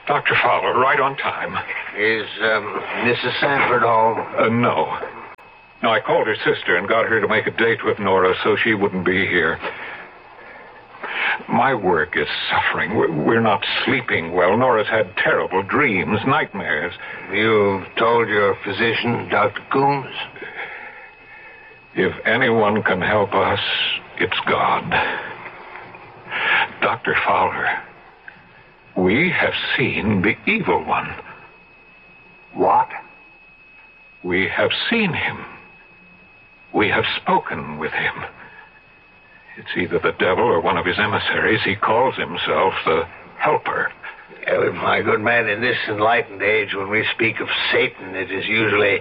Dr. Fowler, right on time. Is Mrs. Sanford home? No. No, I called her sister and got her to make a date with Nora so she wouldn't be here. My work is suffering. We're not sleeping well. Nora's had terrible dreams, nightmares. You've told your physician, Dr. Coombs? If anyone can help us, it's God. Dr. Fowler, we have seen the evil one. What? We have seen him. We have spoken with him. It's either the devil or one of his emissaries. He calls himself the Helper. My good man, in this enlightened age, when we speak of Satan, it is usually,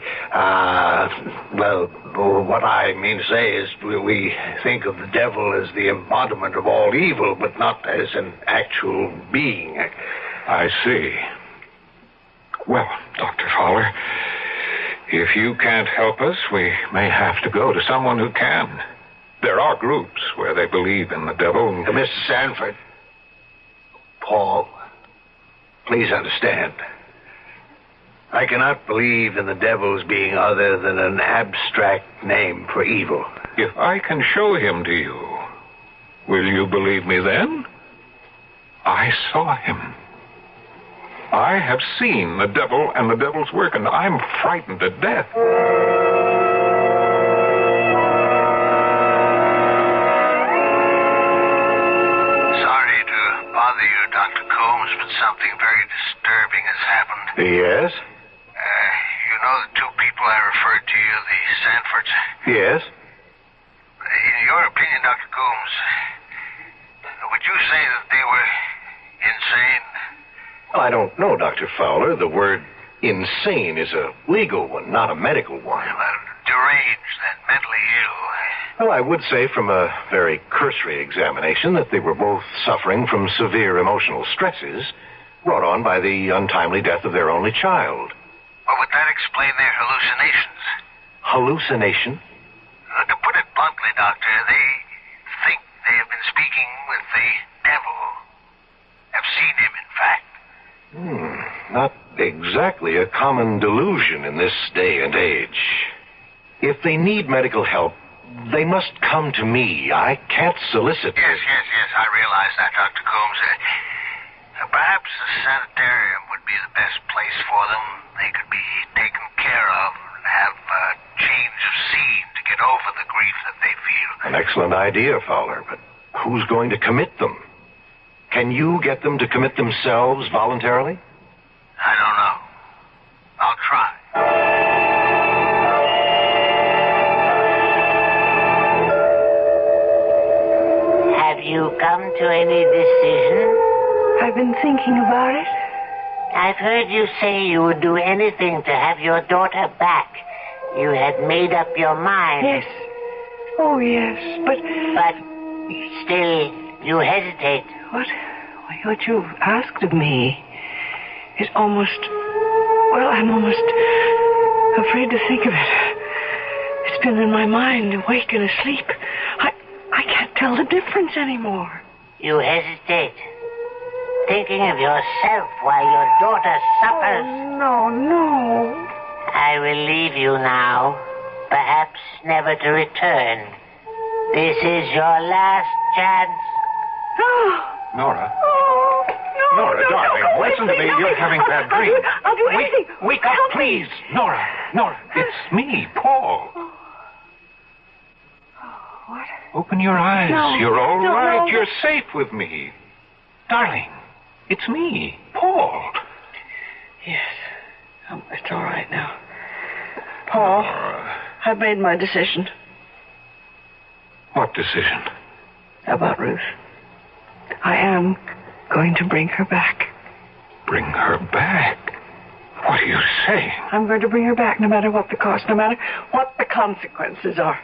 what I mean to say is we think of the devil as the embodiment of all evil, but not as an actual being. I see. Well, Dr. Fowler, if you can't help us, we may have to go to someone who can. There are groups where they believe in the devil. Mr. Sanford, Paul, please understand. I cannot believe in the devil as being other than an abstract name for evil. If I can show him to you, will you believe me then? I saw him. I have seen the devil and the devil's work, and I'm frightened to death. Dr. Coombs, but something very disturbing has happened. Yes? You know the two people I referred to you, the Sanfords? Yes. In your opinion, Dr. Coombs, would you say that they were insane? Well, I don't know, Dr. Fowler. The word insane is a legal one, not a medical one. Well, deranged and mentally ill. Well, I would say from a very cursory examination that they were both suffering from severe emotional stresses brought on by the untimely death of their only child. Well, would that explain their hallucinations? Hallucination? To put it bluntly, Doctor, they think they have been speaking with the devil. Have seen him, in fact. Not exactly a common delusion in this day and age. If they need medical help, they must come to me. I can't solicit... Yes, I realize that, Dr. Coombs. Perhaps the sanitarium would be the best place for them. They could be taken care of and have a change of scene to get over the grief that they feel. An excellent idea, Fowler, but who's going to commit them? Can you get them to commit themselves voluntarily? I don't know. I'll try. Have you come to any decision? I've been thinking about it. I've heard you say you would do anything to have your daughter back. You had made up your mind. Yes. Oh, yes, but still, you hesitate. What you've asked of me is almost... Well, I'm almost afraid to think of it. It's been in my mind, awake and asleep. I can't tell the difference anymore. You hesitate, thinking of yourself while your daughter suffers. Oh, no. I will leave you now, perhaps never to return. This is your last chance. Nora. Oh, no, Nora, darling, listen to me. You're having bad dreams. I'll do anything. Wake up, please. Nora, it's me, Paul. What? Open your eyes. No, You're all right. no. You're safe with me. Darling, it's me, Paul. Yes. It's all right now. Paul, Nora. I've made my decision What decision? about Ruth. I am going to bring her back. Bring her back? What are you saying? I'm going to bring her back no matter what the cost, no matter what the consequences are.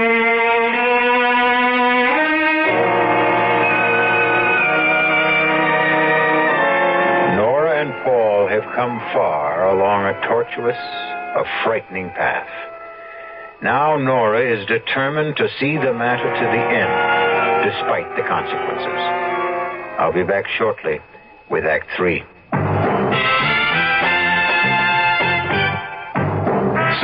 Nora and Paul have come far along a tortuous, a frightening path. Now Nora is determined to see the matter to the end, despite the consequences. I'll be back shortly with Act 3.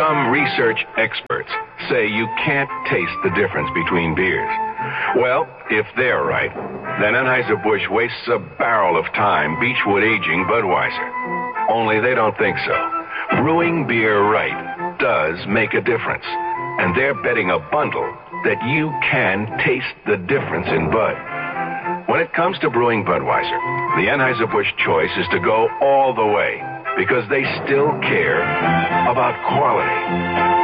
Some research experts say you can't taste the difference between beers. Well, if they're right, then Anheuser-Busch wastes a barrel of time Beechwood aging Budweiser. Only they don't think so. Brewing beer right does make a difference. And they're betting a bundle that you can taste the difference in Bud. When it comes to brewing Budweiser, the Anheuser-Busch choice is to go all the way because they still care about quality.